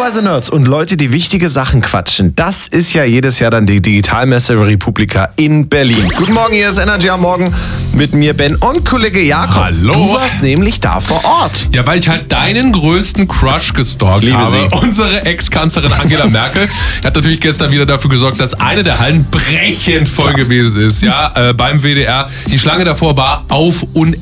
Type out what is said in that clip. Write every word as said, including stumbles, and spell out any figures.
Haufenweise Nerds und Leute, die wichtige Sachen quatschen. Das ist ja jedes Jahr dann die Digitalmesse Republika in Berlin. Guten Morgen, hier ist Energy am Morgen mit mir Ben und Kollege Jakob. Hallo. Du warst nämlich da vor Ort. Ja, weil ich halt deinen größten Crush gestalkt Liebe habe. sie. Unsere Ex-Kanzlerin Angela Merkel hat natürlich gestern wieder dafür gesorgt, dass eine der Hallen brechend voll gewesen ist. Ja, äh, beim W D R. Die Schlange davor war auf